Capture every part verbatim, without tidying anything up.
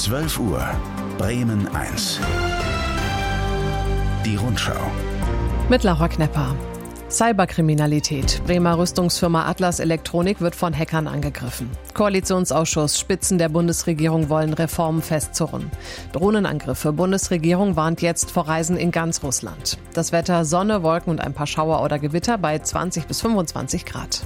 zwölf Uhr, Bremen eins. Die Rundschau. Mit Laura Knepper. Cyberkriminalität. Bremer Rüstungsfirma Atlas Elektronik wird von Hackern angegriffen. Koalitionsausschuss. Spitzen der Bundesregierung wollen Reformen festzurren. Drohnenangriffe. Bundesregierung warnt jetzt vor Reisen in ganz Russland. Das Wetter: Sonne, Wolken und ein paar Schauer oder Gewitter bei zwanzig bis fünfundzwanzig Grad.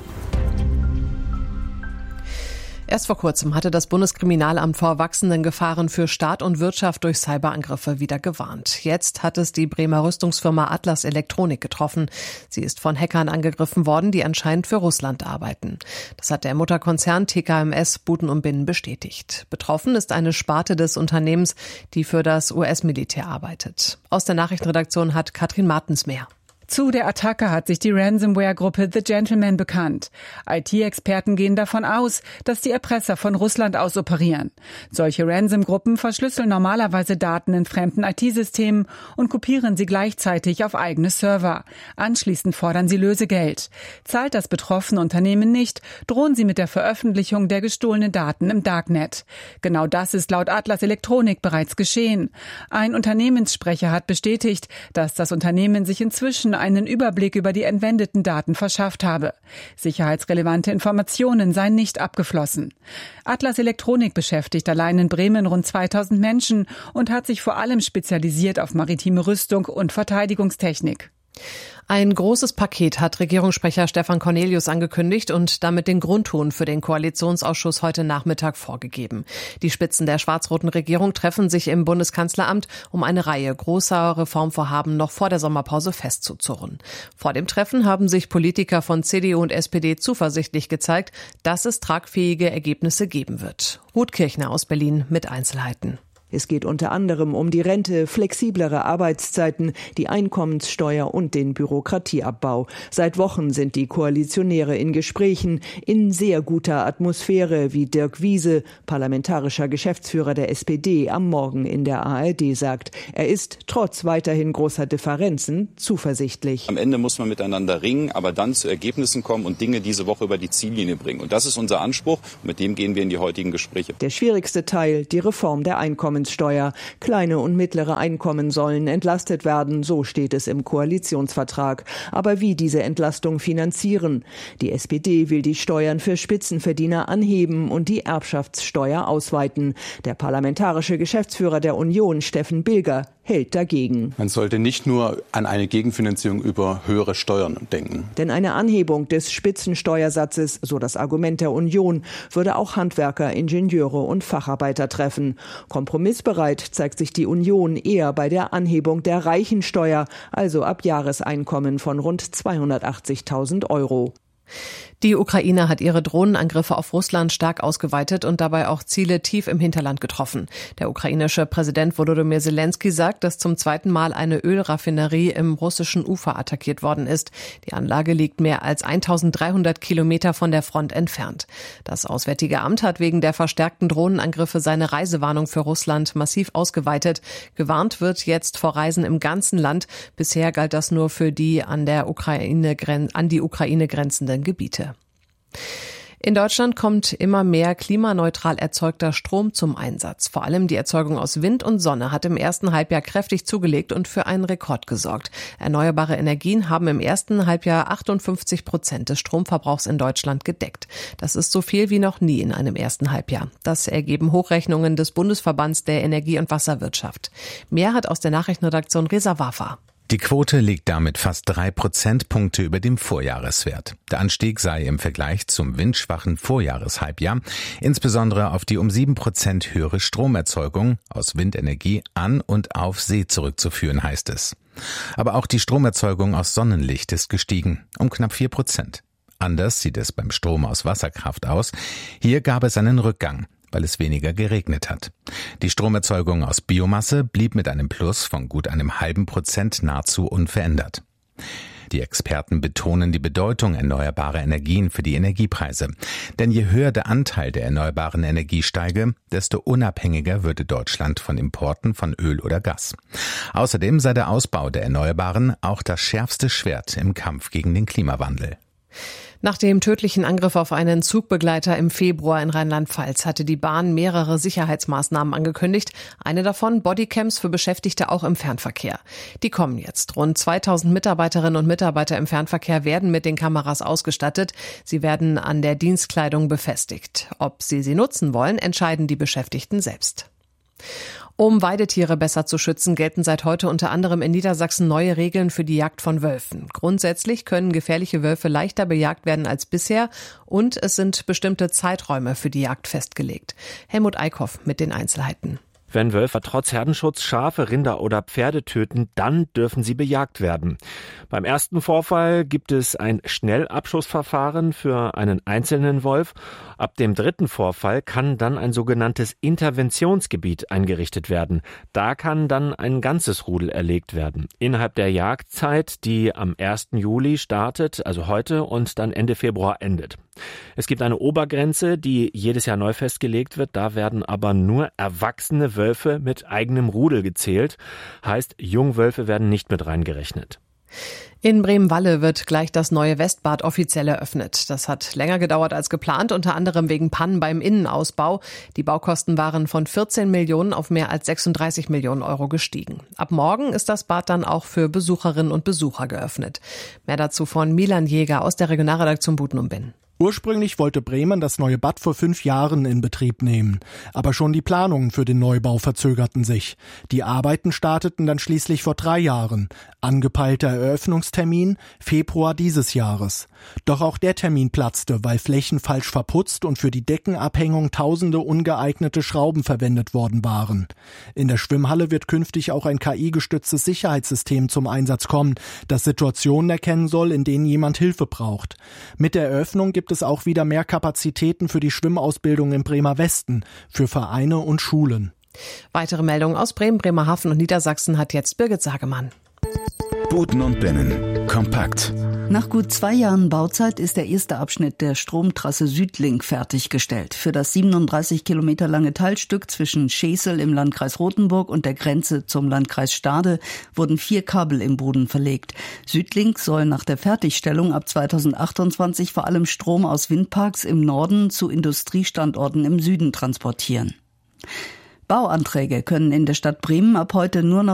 Erst vor kurzem hatte das Bundeskriminalamt vor wachsenden Gefahren für Staat und Wirtschaft durch Cyberangriffe wieder gewarnt. Jetzt hat es die Bremer Rüstungsfirma Atlas Elektronik getroffen. Sie ist von Hackern angegriffen worden, die anscheinend für Russland arbeiten. Das hat der Mutterkonzern T K M S Buten und Binnen bestätigt. Betroffen ist eine Sparte des Unternehmens, die für das U S-Militär arbeitet. Aus der Nachrichtenredaktion hat Katrin Martens mehr. Zu der Attacke hat sich die Ransomware-Gruppe The Gentleman bekannt. I T-Experten gehen davon aus, dass die Erpresser von Russland aus operieren. Solche Ransom-Gruppen verschlüsseln normalerweise Daten in fremden I T-Systemen und kopieren sie gleichzeitig auf eigene Server. Anschließend fordern sie Lösegeld. Zahlt das betroffene Unternehmen nicht, drohen sie mit der Veröffentlichung der gestohlenen Daten im Darknet. Genau das ist laut Atlas Elektronik bereits geschehen. Ein Unternehmenssprecher hat bestätigt, dass das Unternehmen sich inzwischen einen Überblick über die entwendeten Daten verschafft habe. Sicherheitsrelevante Informationen seien nicht abgeflossen. Atlas Elektronik beschäftigt allein in Bremen rund zweitausend Menschen und hat sich vor allem spezialisiert auf maritime Rüstung und Verteidigungstechnik. Ein großes Paket hat Regierungssprecher Stefan Cornelius angekündigt und damit den Grundton für den Koalitionsausschuss heute Nachmittag vorgegeben. Die Spitzen der schwarz-roten Regierung treffen sich im Bundeskanzleramt, um eine Reihe großer Reformvorhaben noch vor der Sommerpause festzuzurren. Vor dem Treffen haben sich Politiker von C D U und S P D zuversichtlich gezeigt, dass es tragfähige Ergebnisse geben wird. Ruth Kirchner aus Berlin mit Einzelheiten. Es geht unter anderem um die Rente, flexiblere Arbeitszeiten, die Einkommenssteuer und den Bürokratieabbau. Seit Wochen sind die Koalitionäre in Gesprächen, in sehr guter Atmosphäre, wie Dirk Wiese, parlamentarischer Geschäftsführer der S P D, am Morgen in der A R D sagt. Er ist trotz weiterhin großer Differenzen zuversichtlich. Am Ende muss man miteinander ringen, aber dann zu Ergebnissen kommen und Dinge diese Woche über die Ziellinie bringen. Und das ist unser Anspruch. Mit dem gehen wir in die heutigen Gespräche. Der schwierigste Teil, die Reform der Einkommenssteuer. Kleine und mittlere Einkommen sollen entlastet werden, so steht es im Koalitionsvertrag. Aber wie diese Entlastung finanzieren? Die S P D will die Steuern für Spitzenverdiener anheben und die Erbschaftssteuer ausweiten. Der parlamentarische Geschäftsführer der Union, Steffen Bilger, hält dagegen. Man sollte nicht nur an eine Gegenfinanzierung über höhere Steuern denken. Denn eine Anhebung des Spitzensteuersatzes, so das Argument der Union, würde auch Handwerker, Ingenieure und Facharbeiter treffen. Kompromissbereit zeigt sich die Union eher bei der Anhebung der Reichensteuer, also ab Jahreseinkommen von rund zweihundertachtzigtausend Euro. Die Ukraine hat ihre Drohnenangriffe auf Russland stark ausgeweitet und dabei auch Ziele tief im Hinterland getroffen. Der ukrainische Präsident Volodymyr Zelensky sagt, dass zum zweiten Mal eine Ölraffinerie im russischen Ufer attackiert worden ist. Die Anlage liegt mehr als eintausenddreihundert Kilometer von der Front entfernt. Das Auswärtige Amt hat wegen der verstärkten Drohnenangriffe seine Reisewarnung für Russland massiv ausgeweitet. Gewarnt wird jetzt vor Reisen im ganzen Land. Bisher galt das nur für die an der Ukraine, an die Ukraine grenzenden Gebiete. In Deutschland kommt immer mehr klimaneutral erzeugter Strom zum Einsatz. Vor allem die Erzeugung aus Wind und Sonne hat im ersten Halbjahr kräftig zugelegt und für einen Rekord gesorgt. Erneuerbare Energien haben im ersten Halbjahr achtundfünfzig Prozent des Stromverbrauchs in Deutschland gedeckt. Das ist so viel wie noch nie in einem ersten Halbjahr. Das ergeben Hochrechnungen des Bundesverbands der Energie- und Wasserwirtschaft. Mehr hat aus der Nachrichtenredaktion Reza Wafa. Die Quote liegt damit fast drei Prozentpunkte über dem Vorjahreswert. Der Anstieg sei im Vergleich zum windschwachen Vorjahreshalbjahr insbesondere auf die um sieben Prozent höhere Stromerzeugung aus Windenergie an und auf See zurückzuführen, heißt es. Aber auch die Stromerzeugung aus Sonnenlicht ist gestiegen, um knapp vier Prozent. Anders sieht es beim Strom aus Wasserkraft aus. Hier gab es einen Rückgang, weil es weniger geregnet hat. Die Stromerzeugung aus Biomasse blieb mit einem Plus von gut einem halben Prozent nahezu unverändert. Die Experten betonen die Bedeutung erneuerbarer Energien für die Energiepreise. Denn je höher der Anteil der erneuerbaren Energie steige, desto unabhängiger würde Deutschland von Importen von Öl oder Gas. Außerdem sei der Ausbau der Erneuerbaren auch das schärfste Schwert im Kampf gegen den Klimawandel. Nach dem tödlichen Angriff auf einen Zugbegleiter im Februar in Rheinland-Pfalz hatte die Bahn mehrere Sicherheitsmaßnahmen angekündigt. Eine davon Bodycams für Beschäftigte auch im Fernverkehr. Die kommen jetzt. Rund zweitausend Mitarbeiterinnen und Mitarbeiter im Fernverkehr werden mit den Kameras ausgestattet. Sie werden an der Dienstkleidung befestigt. Ob sie sie nutzen wollen, entscheiden die Beschäftigten selbst. Um Weidetiere besser zu schützen, gelten seit heute unter anderem in Niedersachsen neue Regeln für die Jagd von Wölfen. Grundsätzlich können gefährliche Wölfe leichter bejagt werden als bisher und es sind bestimmte Zeiträume für die Jagd festgelegt. Helmut Eickhoff mit den Einzelheiten. Wenn Wölfe trotz Herdenschutz Schafe, Rinder oder Pferde töten, dann dürfen sie bejagt werden. Beim ersten Vorfall gibt es ein Schnellabschussverfahren für einen einzelnen Wolf. Ab dem dritten Vorfall kann dann ein sogenanntes Interventionsgebiet eingerichtet werden. Da kann dann ein ganzes Rudel erlegt werden. Innerhalb der Jagdzeit, die am ersten Juli startet, also heute, und dann Ende Februar endet. Es gibt eine Obergrenze, die jedes Jahr neu festgelegt wird. Da werden aber nur erwachsene Wölfe mit eigenem Rudel gezählt. Heißt, Jungwölfe werden nicht mit reingerechnet. In Bremen-Walle wird gleich das neue Westbad offiziell eröffnet. Das hat länger gedauert als geplant, unter anderem wegen Pannen beim Innenausbau. Die Baukosten waren von vierzehn Millionen auf mehr als sechsunddreißig Millionen Euro gestiegen. Ab morgen ist das Bad dann auch für Besucherinnen und Besucher geöffnet. Mehr dazu von Milan Jäger aus der Regionalredaktion Buten und Binn. Ursprünglich wollte Bremen das neue Bad vor fünf Jahren in Betrieb nehmen. Aber schon die Planungen für den Neubau verzögerten sich. Die Arbeiten starteten dann schließlich vor drei Jahren. Angepeilter Eröffnungstermin Februar dieses Jahres. Doch auch der Termin platzte, weil Flächen falsch verputzt und für die Deckenabhängung tausende ungeeignete Schrauben verwendet worden waren. In der Schwimmhalle wird künftig auch ein K I-gestütztes Sicherheitssystem zum Einsatz kommen, das Situationen erkennen soll, in denen jemand Hilfe braucht. Mit der Eröffnung gibt es auch wieder mehr Kapazitäten für die Schwimmausbildung im Bremer Westen, für Vereine und Schulen. Weitere Meldungen aus Bremen, Bremerhaven und Niedersachsen hat jetzt Birgit Sagemann. Buten und Binnen. Kompakt. Nach gut zwei Jahren Bauzeit ist der erste Abschnitt der Stromtrasse Südlink fertiggestellt. Für das siebenunddreißig Kilometer lange Teilstück zwischen Schesel im Landkreis Rothenburg und der Grenze zum Landkreis Stade wurden vier Kabel im Boden verlegt. Südlink soll nach der Fertigstellung ab zweitausendachtundzwanzig vor allem Strom aus Windparks im Norden zu Industriestandorten im Süden transportieren. Bauanträge können in der Stadt Bremen ab heute nur noch